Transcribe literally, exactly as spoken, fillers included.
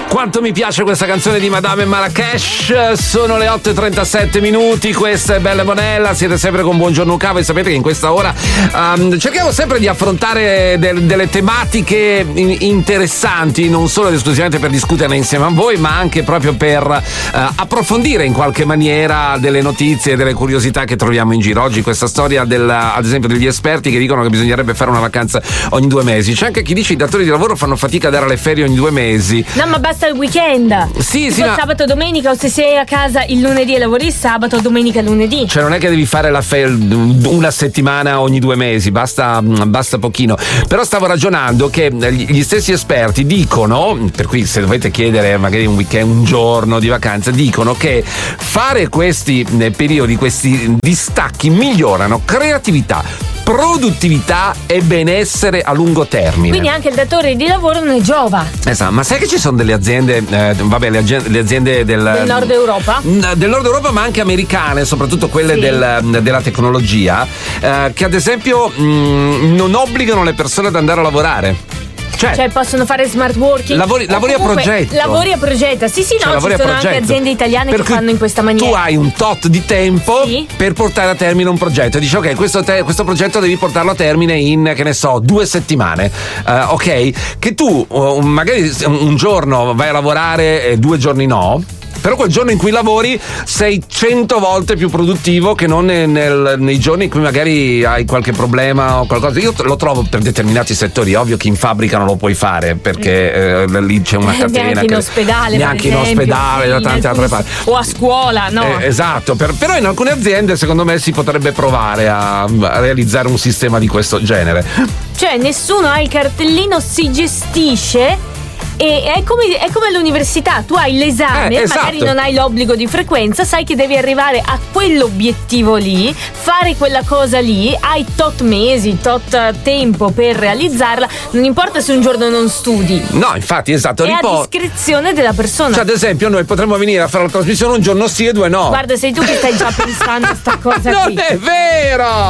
Quanto mi piace questa canzone di Madame Marrakesh. Sono le otto e trentasette minuti, questa è Bella e Monella, siete sempre con Buongiorno Uca. Voi sapete che in questa ora um, cerchiamo sempre di affrontare del, delle tematiche in, interessanti, non solo ed esclusivamente per discuterne insieme a voi, ma anche proprio per uh, approfondire in qualche maniera delle notizie e delle curiosità che troviamo in giro. Oggi questa storia del, ad esempio degli esperti che dicono che bisognerebbe fare una vacanza ogni due mesi. C'è anche chi dice che i datori di lavoro fanno fatica a dare le ferie ogni due mesi. No, ma basta il weekend. Sì, tipo sì, ma... sabato, domenica, o se sei a casa il lunedì e lavori il sabato, domenica e lunedì. Cioè non è che devi fare la fe- una settimana ogni due mesi, basta, basta pochino. Però stavo ragionando che gli stessi esperti dicono, per cui se dovete chiedere magari un weekend, un giorno di vacanza, dicono che fare questi periodi, questi distacchi migliorano creatività, produttività e benessere a lungo termine. Quindi anche il datore di lavoro ne giova. Esatto, ma sai che ci sono delle aziende, eh, vabbè, le aziende, le aziende del, del nord Europa? Del nord Europa, ma anche americane, soprattutto quelle sì. del, della tecnologia, eh, che ad esempio mh, non obbligano le persone ad andare a lavorare. Cioè, cioè possono fare smart working. Lavori, lavori a progetto. Lavori a progetto. Sì, sì, cioè, no, ci sono anche aziende italiane per che fanno in questa maniera. Tu hai un tot di tempo sì. per portare a termine un progetto. E dici ok, questo, te, questo progetto devi portarlo a termine in, che ne so, due settimane. Uh, ok? Che tu uh, magari un giorno vai a lavorare e due giorni no. Però quel giorno in cui lavori sei cento volte più produttivo che non nel, nei giorni in cui magari hai qualche problema o qualcosa. Io lo trovo per determinati settori, ovvio che in fabbrica non lo puoi fare perché eh, lì c'è una catena. Neanche in ospedale, neanche in ospedale, da tante altre parti. O a scuola, no? Eh, esatto, per, però in alcune aziende secondo me si potrebbe provare a, a realizzare un sistema di questo genere. Cioè nessuno ha il cartellino, si gestisce. E è come, è come all'università, tu hai l'esame, eh, esatto. magari non hai l'obbligo di frequenza, sai che devi arrivare a quell'obiettivo lì, fare quella cosa lì, hai tot mesi, tot tempo per realizzarla, non importa se un giorno non studi. No, infatti, esatto. È a discrezione della persona. Cioè, ad esempio, noi potremmo venire a fare la trasmissione un giorno sì e due no. Guarda, sei tu che stai già pensando a sta cosa non qui. Non è vero!